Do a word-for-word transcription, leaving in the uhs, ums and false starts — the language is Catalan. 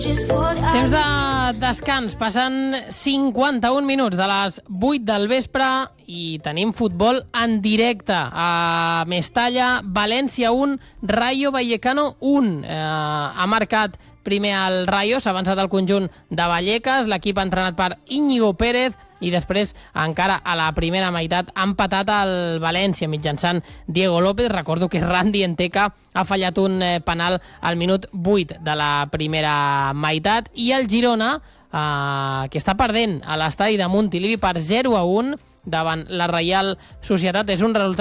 Temps de descans, passant cinquanta-un minuts de les vuit del vespre i tenim futbol en directe a Mestalla. València un, Rayo Vallecano un. Eh, ha marcat primer el Rayo, s'ha avançat el conjunt de Vallecas, l'equip entrenat per Íñigo Pérez, i després encara a la primera meitat ha empatat el València mitjançant Diego López. Recordo que Randy Enteca ha fallat un penal al minut vuit de la primera meitat, i el Girona, eh, que està perdent a l'estadi de Montilivi per zero a un davant la Reial Societat, és un resultat